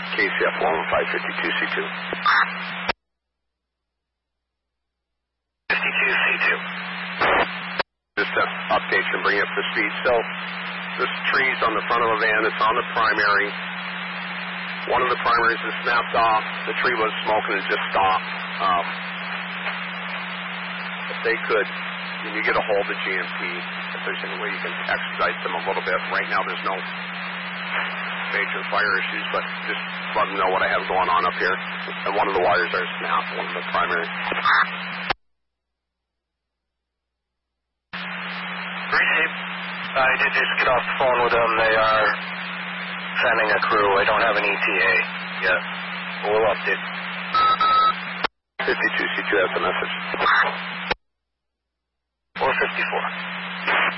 KCF 11552C2. 52C2. Just to update you and bring you up to speed. So, this tree's on the front of a van. It's on the primary. One of the primaries is snapped off. The tree was smoking and just stopped. If they could, when you get a hold of GMP, if there's any way you can expedite them a little bit. Right now there's no major fire issues, but just let them know what I have going on up here. And one of the wires are snapped, one of the primary. Receive. I did just get off the phone with them. They are sending a crew. I don't have an ETA yet. We'll update. 52C2 has the message. 454.